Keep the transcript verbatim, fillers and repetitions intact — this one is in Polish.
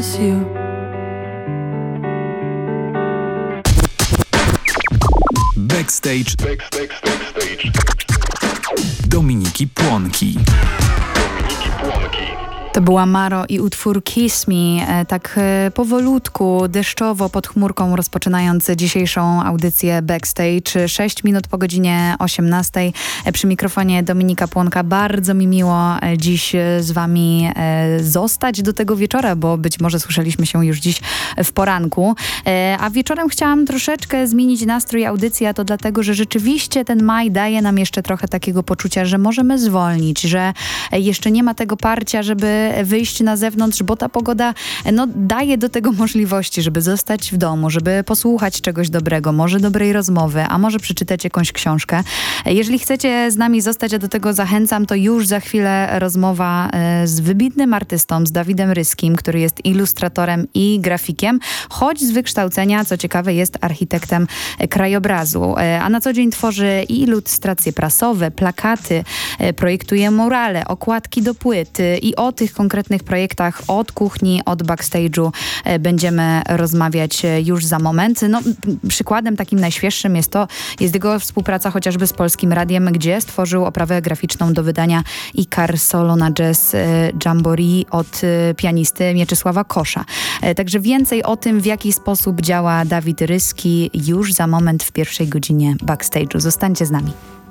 miss you. Backstage. Backstage. Backstage. Dominiki Płonki. Dominiki Płonki. To była Maro i utwór Kiss Me, tak powolutku, deszczowo, pod chmurką, rozpoczynając dzisiejszą audycję Backstage. sześć minut po godzinie osiemnastej. Przy mikrofonie Dominika Płonka. Bardzo mi miło dziś z wami zostać do tego wieczora, bo być może słyszeliśmy się już dziś w poranku. A wieczorem chciałam troszeczkę zmienić nastrój audycji, a to dlatego, że rzeczywiście ten maj daje nam jeszcze trochę takiego poczucia, że możemy zwolnić, że jeszcze nie ma tego parcia, żeby wyjść na zewnątrz, bo ta pogoda no, daje do tego możliwości, żeby zostać w domu, żeby posłuchać czegoś dobrego, może dobrej rozmowy, a może przeczytać jakąś książkę. Jeżeli chcecie z nami zostać, a do tego zachęcam, to już za chwilę rozmowa z wybitnym artystą, z Dawidem Ryskim, który jest ilustratorem i grafikiem, choć z wykształcenia, co ciekawe, jest architektem krajobrazu, a na co dzień tworzy i ilustracje prasowe, plakaty, projektuje murale, okładki do płyt i o tych konkretnych projektach od kuchni, od backstage'u będziemy rozmawiać już za moment. No, przykładem takim najświeższym jest to, jest jego współpraca chociażby z Polskim Radiem, gdzie stworzył oprawę graficzną do wydania Ikar Solo na Jazz Jamboree od pianisty Mieczysława Kosza. Także więcej o tym, w jaki sposób działa Dawid Ryski już za moment w pierwszej godzinie backstage'u. Zostańcie z nami.